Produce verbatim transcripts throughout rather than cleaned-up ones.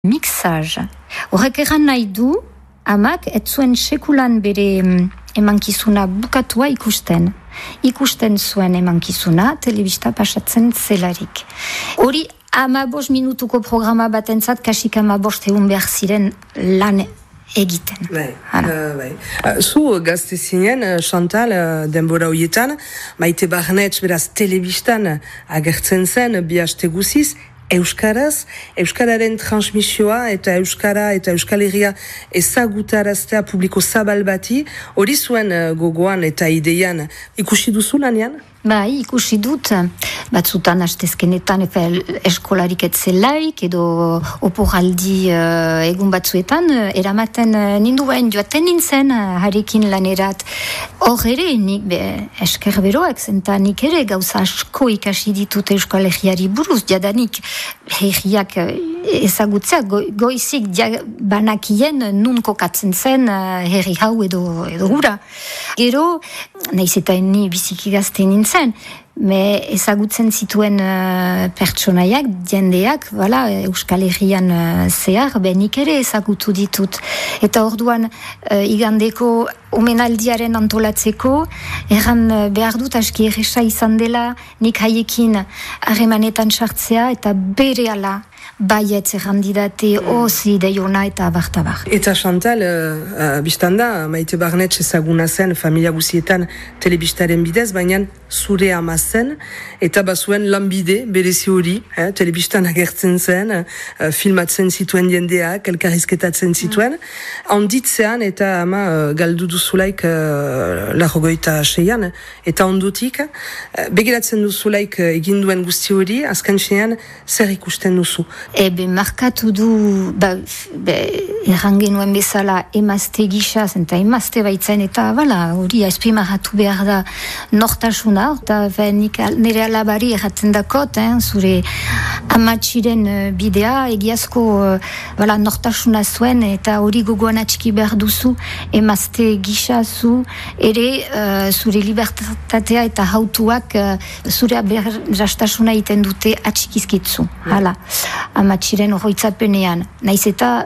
mixage. Horrek eran nahi du, amak ez zuen sekulan bere emankizuna bukatua ikusten. Ikusten zuen emankizuna, telebista pasatzen zelarik. Hori ama bost minutuko programa batentzat, kasik ama bost egun behar ziren lan egiten. Bai, uh, bai. Uh, zu gazte zinen, uh, Chantal, uh, denbora horietan, Maite Barnetz beraz telebistan agertzen zen, bi haste guziz, Euskaraz, Euskararen transmisioa eta Euskara eta Euskal Herria ezagutaraztea publiko zabal bati, hori zuen uh, gogoan eta ideian ikusi duzu lanean? Bai, ikusi dut, batzutan hastezkenetan eskolarik etzelaik edo oporaldi uh, egun batzuetan uh, eramaten uh, ninduen joaten nintzen uh, harekin lanerat. Hor ere, nik be, esker beroak zenta nik ere gauza asko ikasi ditut Euskal Herriari buruz, jadanik herriak uh, ezagutzea, go, goizik dia, banakien nun kokatzen zen uh, herri hau edo, edo gura. Gero, nahiz eta ni biziki gazte nintzen, me ezagutzen zituen uh, pertsonaiak, jendeak, voilà, Euskal Herrian uh, zehar, benik ere ezagutu ditut. Eta orduan, uh, igandeko omenaldiaren antolatzeko, erran uh, behar dut aski erresa izan dela, nik haiekin harremanetan sartzea eta bere ala baietz errandidate, ozi deiona eta abartabar. Eta Chantal, uh, uh, biztanda, Maite Barnetz ezaguna zen familia guzietan telebistaren bidez, baina zure ama zen, eta bazuen lanbide berezi hori, eh, telebistan agertzen zen, uh, filmatzen zituen jendeak, elkarrizketatzen zituen, handitzean eta ama uh, galdu duzulaik uh, larrogoita seian, eta ondutik, uh, begiratzen duzulaik uh, eginduen guzti hori, azken xean, zer ikusten duzu? Ebe, markatu du, ba, be, errangenuen bezala emazte gixaz, eta emazte baitzen, eta bala, hori azpimarratu behar da nortasuna, eta nik nire alabari erratzen dakot, eh, zure amatxiren bidea, egiazko bala, nortasuna zuen, eta hori gogoan atxiki behar duzu, emazte gixazu, ere uh, zure libertatea eta hautuak uh, zure aberastasuna iten dute atxikizkitzu, hala. Amatxiren horroitzapenean, naiz eta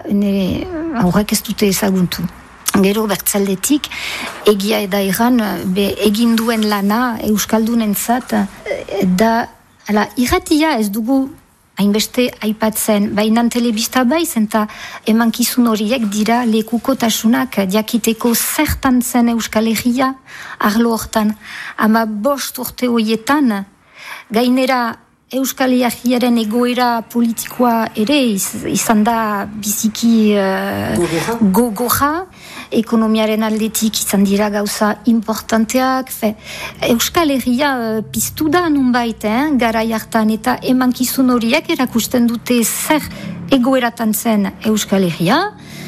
aurrek ez dute ezaguntu. Gero bertzaldetik, egia eda egan, be, egin duen lana Euskaldunentzat, da, ala, irratia ez dugu hainbeste aipatzen, bainan telebista baiz, eta emankizun horiek dira lekukotasunak jakiteko zertan zen Euskal Herria, arlo hortan, ama bost urte horietan, gainera Euskal Herriaren egoera politikoa ere izan da biziki uh, gogorra, ekonomiaren aldetik izan dira gauza importanteak. Fe, Euskal Herria uh, piztu da nunbait, eh, garai hartan, eta emankizun horiek erakusten dute zer egoeratan zen Euskal Herria,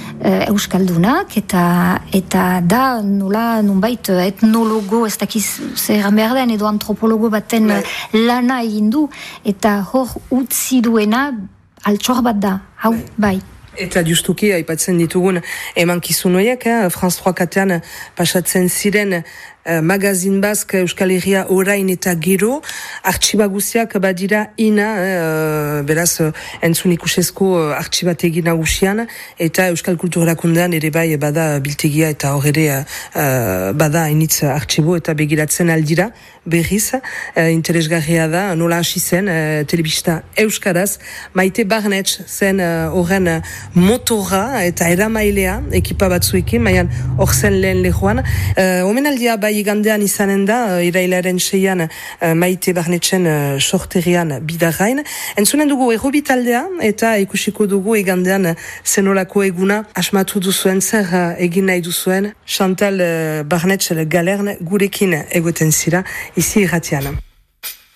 Euskaldunak, eta eta da nola nunbait etnologo, ez dakiz zer behar den, edo antropologo baten lana egin du, eta hor utzi duena altxor bat da, hau, bai. Eta justuki, aipatzen ditugun emankizun horiek, eh? France trois katean pasatzen ziren uh, magazin bazk Euskal Herria orain eta gero, artxiba guziak badira ina, eh, beraz, entzun ikusezko uh, artxibategi nagusian, eta Euskal Kulturakundean ere bai bada biltegia eta hor ere uh, bada initz artxibo eta begiratzen aldira, berriz, uh, interesgarria da, nola hasi zen, uh, telebista Euskaraz, Maite Barnetz zen horren uh, motora eta eramailea ekipa batzuekin, maian hor zen lehen lehoan. Uh, omenaldia bai igandean izanen da, uh, irailaren seian uh, Maite Barnetzen uh, sorterian bidarrain. Entzunen dugu errobitaldea eta ikusiko dugu igandean zenolako eguna asmatu duzuen, zer uh, egin nahi duzuen. Chantal uh, Barnetz Galern gurekin egoten zira, izi irratian.